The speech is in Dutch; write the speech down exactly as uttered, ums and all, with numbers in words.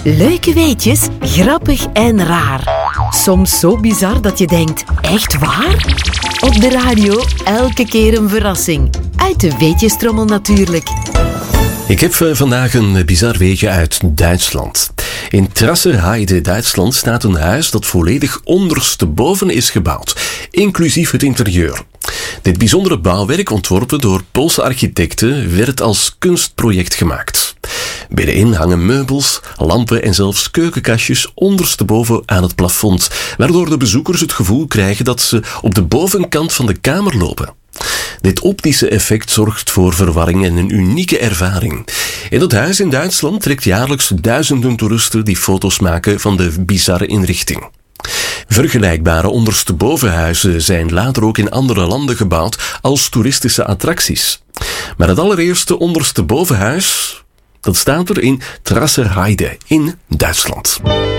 Leuke weetjes, grappig en raar. Soms zo bizar dat je denkt, echt waar? Op de radio elke keer een verrassing. Uit de weetjestrommel natuurlijk. Ik heb vandaag een bizar weetje uit Duitsland. In Trasserheide, Duitsland, staat een huis dat volledig ondersteboven is gebouwd, inclusief het interieur. Dit bijzondere bouwwerk, ontworpen door Poolse architecten, werd als kunstproject gemaakt. Binnenin hangen meubels, lampen en zelfs keukenkastjes ondersteboven aan het plafond, waardoor de bezoekers het gevoel krijgen dat ze op de bovenkant van de kamer lopen. Dit optische effect zorgt voor verwarring en een unieke ervaring. In dat huis in Duitsland trekt jaarlijks duizenden toeristen die foto's maken van de bizarre inrichting. Vergelijkbare onderstebovenhuizen zijn later ook in andere landen gebouwd als toeristische attracties. Maar het allereerste onderstebovenhuis, dat staat er in Trasserheide in Duitsland.